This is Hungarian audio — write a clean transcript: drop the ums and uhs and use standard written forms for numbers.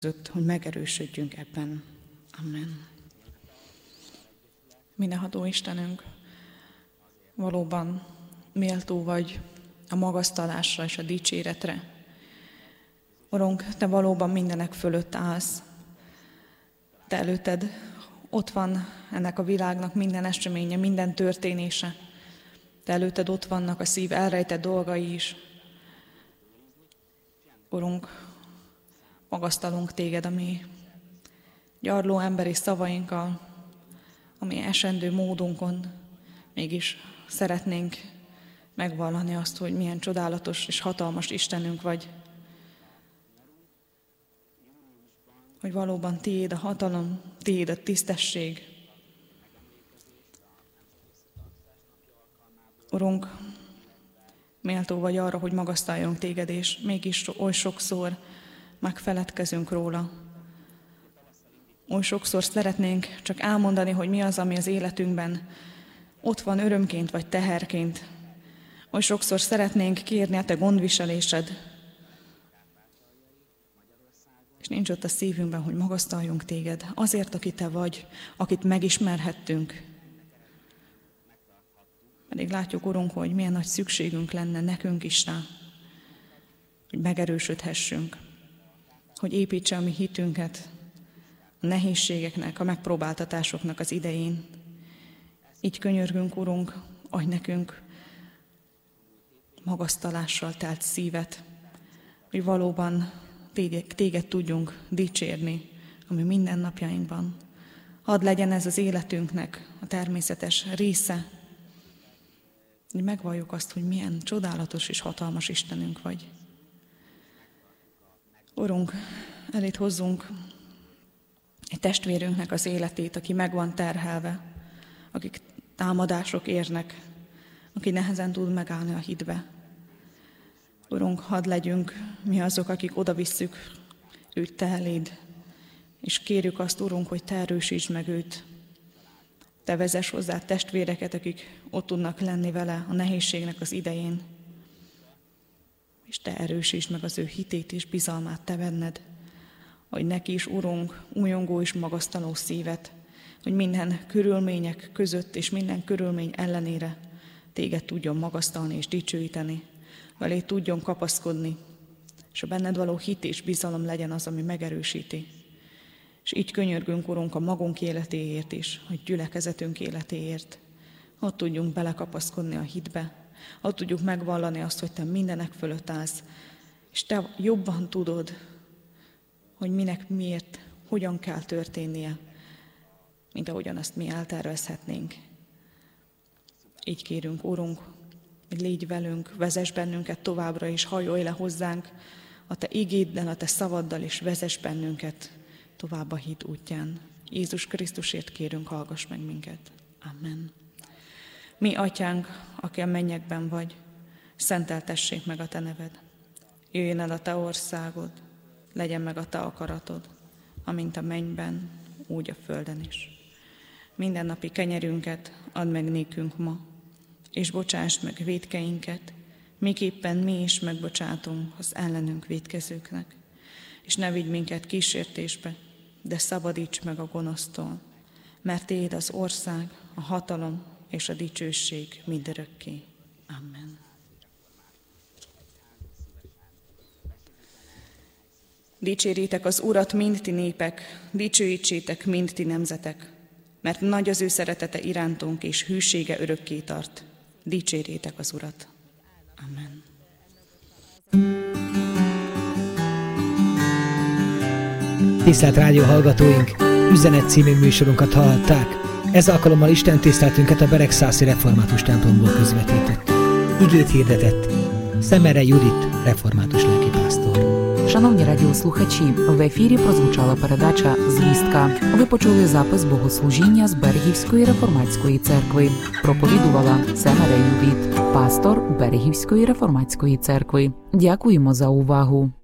hogy megerősödjünk ebben. Amen. Mindenható Istenünk, valóban méltó vagy a magasztalásra és a dicséretre. Urunk, Te valóban mindenek fölött állsz. Te előtted ott van ennek a világnak minden eseménye, minden történése. Te előtted ott vannak a szív elrejtett dolgai is. Urunk, magasztalunk Téged a mi gyarló emberi szavainkkal, a mi esendő módunkon, mégis szeretnénk megvallani azt, hogy milyen csodálatos és hatalmas Istenünk vagy. Hogy valóban Tiéd a hatalom, Tiéd a tisztesség. Urunk, méltó vagy arra, hogy magasztaljunk Téged, és mégis oly sokszor megfeledkezünk róla. Oly sokszor szeretnénk csak elmondani, hogy mi az, ami az életünkben ott van örömként vagy teherként. Oly sokszor szeretnénk kérni a Te gondviselésed, és nincs ott a szívünkben, hogy magasztaljunk Téged. Azért, aki Te vagy, akit megismerhettünk. Pedig látjuk, Urunk, hogy milyen nagy szükségünk lenne nekünk is rá, hogy megerősödhessünk, hogy építse a mi hitünket a nehézségeknek, a megpróbáltatásoknak az idején. Így könyörgünk, Urunk, adj nekünk magasztalással telt szívet, hogy valóban Téged tudjunk dicsérni a mi mindennapjainkban. Hadd legyen ez az életünknek a természetes része, hogy megvalljuk azt, hogy milyen csodálatos és hatalmas Istenünk vagy. Urunk, eléd hozzunk egy testvérünknek az életét, aki meg van terhelve, akik támadások érnek, aki nehezen tud megállni a hitbe. Urunk, hadd legyünk mi azok, akik oda visszük őt Te eléd, és kérjük azt, Urunk, hogy Te erősítsd meg őt. Te vezess hozzá testvéreket, akik ott tudnak lenni vele a nehézségnek az idején, és Te erősítsd meg az ő hitét és bizalmát Te benned, hogy neki is, Urunk, újongó és magasztaló szívet, hogy minden körülmények között és minden körülmény ellenére Téged tudjon magasztalni és dicsőíteni, velé tudjon kapaszkodni, és a benned való hit és bizalom legyen az, ami megerősíti. És így könyörgünk, Urunk, a magunk életéért is, hogy gyülekezetünk életéért. Ott tudjunk belekapaszkodni a hitbe, ott tudjuk megvallani azt, hogy Te mindenek fölött állsz, és Te jobban tudod, hogy minek, miért, hogyan kell történnie, mint ahogyan azt mi eltervezhetnénk. Így kérünk, Urunk, hogy légy velünk, vezess bennünket továbbra is, hajolj le hozzánk a Te igéddel, a Te szavaddal, és vezess bennünket tovább a hit útján. Jézus Krisztusért kérünk, hallgass meg minket. Amen. Mi, Atyánk, aki a mennyekben vagy, szenteltessék meg a Te neved. Jöjjön el a Te országod, legyen meg a Te akaratod, amint a mennyben, úgy a földön is. Mindennapi kenyerünket add meg nékünk ma, és bocsásd meg vétkeinket, miképpen mi is megbocsátunk az ellenünk vétkezőknek. És ne vigy minket kísértésbe, de szabadíts meg a gonosztól, mert Tiéd az ország, a hatalom és a dicsőség mindörökké. Amen. Dicsérjétek az Urat, mind ti népek, dicsőítsétek, mind ti nemzetek, mert nagy az ő szeretete irántunk, és hűsége örökké tart. Dicsérjétek az Urat. Amen. Tisztelt rádió hallgatóink, Üzenet című műsorunkat hallhatták. Ez alkalommal Isten tiszteletünket a Beregszászi Református templomból közvetítettük. Igét hirdetett Szemere Judit, református lelkipásztor. Шановні радіослухачі, в ефірі прозвучала передача «Звістка». Ви почули запис богослужіння з Берегівської реформатської церкви. Проповідувала Семере Юдит, пастор Берегівської реформатської церкви. Дякуємо за увагу.